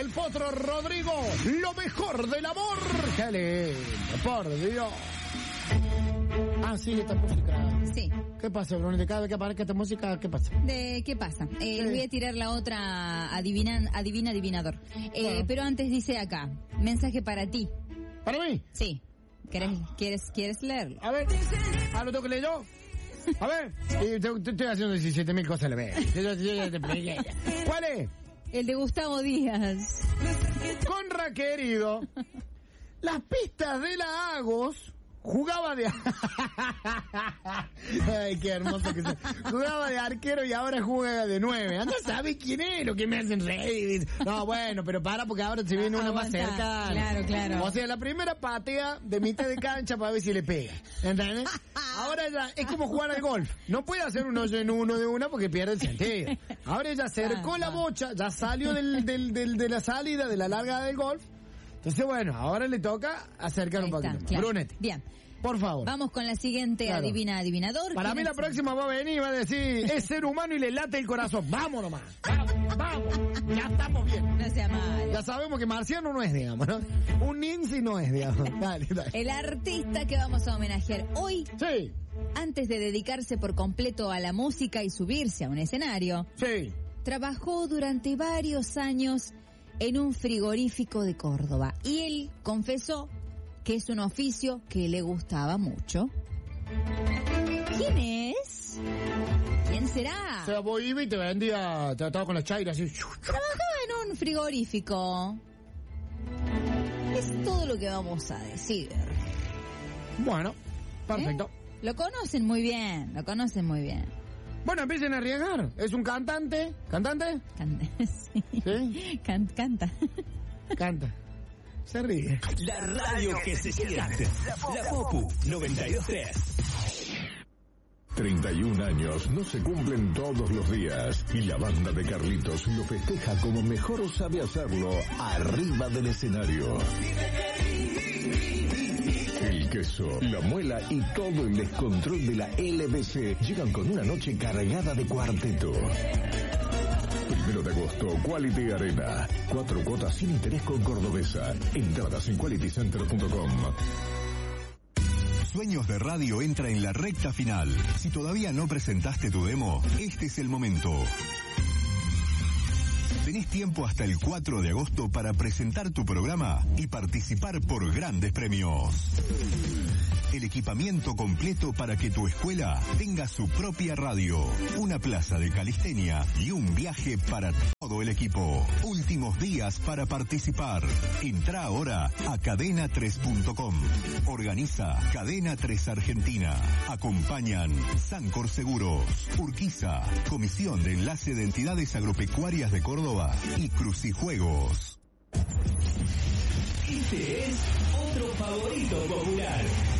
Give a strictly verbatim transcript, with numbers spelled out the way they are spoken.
el Potro Rodrigo, lo mejor del amor. ¡Qué lindo, por Dios! Ah, sí, esta música. Sí. ¿Qué pasa, Brunete? Cada vez que aparezca esta música, ¿qué pasa? ¿De qué pasa? Eh, les voy a tirar la otra adivinan, adivina adivinador. Eh, Bueno. Pero antes dice acá, mensaje para ti. ¿Para mí? Sí. ¿Querés, quieres, quieres leerlo? A ver. Ah, ¿lo tengo que leer yo? A ver. Y te, te estoy haciendo diecisiete mil cosas a la vez. Yo, yo ya te expliqué. ¿Cuál es? El de Gustavo Díaz. Conra querido, las pistas de la Agos jugaba de... Ay, qué hermoso que sea. Jugaba de arquero y ahora juega de nueve. Anda, ¿sabe quién es? Lo que me hacen reír. No, bueno, pero para porque ahora se viene una más Aguanta. cerca. Claro, claro. O sea, la primera patea de mitad de cancha para ver si le pega. ¿Entendés? Ahora ya es como jugar al golf. No puede hacer un hoyo en uno de una porque pierde el sentido. Ahora ya acercó la bocha, ya salió del, del, del, de la salida, de la largada del golf. Entonces, bueno, ahora le toca acercar Ahí un poquito está, más. claro. Brunete, Bien. por favor. Vamos con la siguiente Claro. adivina adivinador. Para ¿Quién mí la es? próxima va a venir y va a decir, es ser humano y le late el corazón. Vamos nomás. Vamos, vamos. Ya estamos bien. No sea malo. Ya sabemos que marciano no es, digamos, ¿no? Un ninzi no es, digamos. Dale, dale. El artista que vamos a homenajear hoy, Sí, antes de dedicarse por completo a la música y subirse a un escenario, sí. trabajó durante varios años en un frigorífico de Córdoba. Y él confesó que es un oficio que le gustaba mucho. ¿Quién es? ¿Quién será? O sea, vos ibas y te vendía, te trataba con la chaira así. Trabajaba en un frigorífico. Es todo lo que vamos a decir. Bueno, perfecto. ¿Eh? Lo conocen muy bien, lo conocen muy bien. Bueno, empiecen a arriesgar. Es un cantante. ¿Cantante? Canta, sí. ¿Sí? Can- canta. Canta. Se ríe. La radio que se siente. La Popu noventa y dos punto tres. treinta y un años no se cumplen todos los días y la banda de Carlitos lo festeja como mejor sabe hacerlo arriba del escenario. El queso, la muela y todo el descontrol de la L B C llegan con una noche cargada de cuarteto. Primero de agosto, Quality Arena. Cuatro cuotas sin interés con Cordobesa. Entradas en quality center punto com. Sueños de Radio entra en la recta final. Si todavía no presentaste tu demo, este es el momento. Tenés tiempo hasta el cuatro de agosto para presentar tu programa y participar por grandes premios. El equipamiento completo para que tu escuela tenga su propia radio, una plaza de calistenia y un viaje para todo el equipo. Últimos días para participar. Entrá ahora a cadena tres punto com. Organiza Cadena tres Argentina. Acompañan Sancor Seguros, Urquiza, Comisión de Enlace de Entidades Agropecuarias de Córdoba y Crucijuegos. Este es otro favorito popular.